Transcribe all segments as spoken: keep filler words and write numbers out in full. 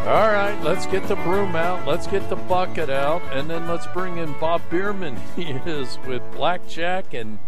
All right, let's get the broom out. Let's get the bucket out. And then let's bring in Bob Bierman. He is with Blackjack. And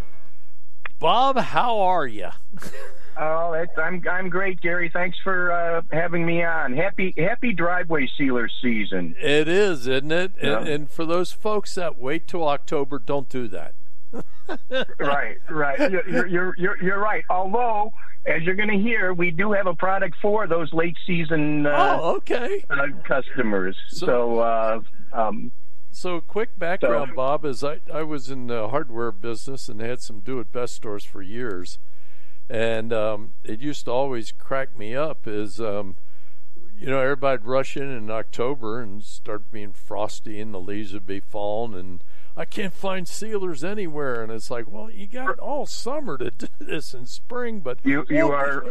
Bob, how are you? Oh, it's, I'm I'm great, Gary. Thanks for uh, having me on. Happy Happy Driveway Sealer season. It is, isn't it? Yeah. And, and for those folks that wait till October, don't do that. Right, right. You're, you're you're you're right. Although, as you're going to hear, we do have a product for those late season uh, oh, okay. uh, customers. So, So, uh, um, so quick background, so, Bob, is I, I was in the hardware business and had some do-it-best stores for years. And um, it used to always crack me up is, um, you know, everybody'd rush in in October and start being frosty and the leaves would be falling and I can't find sealers anywhere. And it's like, well, you got all summer to do this in spring, but you you are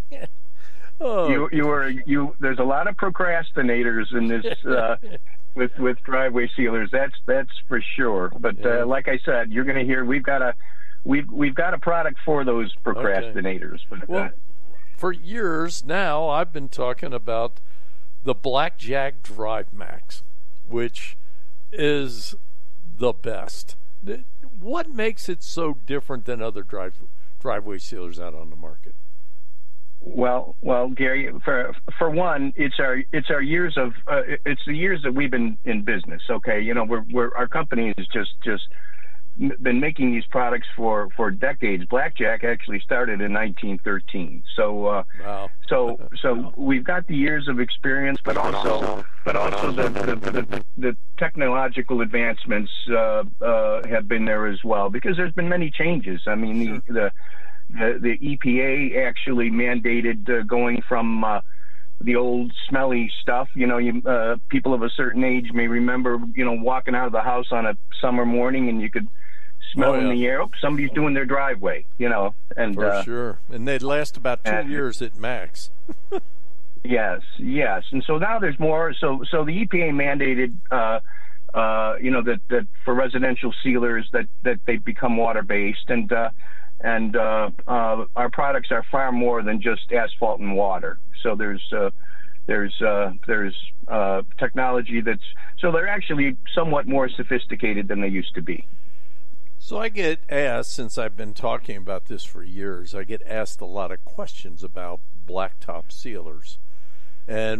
oh. you you are you. There's a lot of procrastinators in this uh, with with driveway sealers. That's that's for sure. But yeah. uh, like I said, you're going to hear we've got a we've we've got a product for those procrastinators. Okay. But, well, uh, for years now, I've been talking about the Blackjack Drive Max, which is the best. What makes it so different than other drive, driveway sealers out on the market? Well, well, Gary, for for one, it's our it's our years of uh, it's the years that we've been in business. Okay, you know, we're we're our company is just just been making these products for for decades. Blackjack actually started in nineteen thirteen. So uh, wow. so so we've got the years of experience, but also but also the the, the, the technological advancements uh, uh, have been there as well because there's been many changes. I mean the sure. the The, the E P A actually mandated uh, going from uh, the old smelly stuff. You know, you, uh, people of a certain age may remember, you know, walking out of the house on a summer morning and you could smell oh, yeah. in the air. Oh, somebody's doing their driveway, you know. And For uh, sure. And they'd last about two and, years at max. Yes, yes. And so now there's more. So so the E P A mandated, uh, uh, you know, that, that for residential sealers that, that they become water-based. And uh, And uh, uh, our products are far more than just asphalt and water. So there's uh, there's uh, there's uh, technology that's so they're actually somewhat more sophisticated than they used to be. So I get asked, since I've been talking about this for years, I get asked a lot of questions about blacktop sealers. And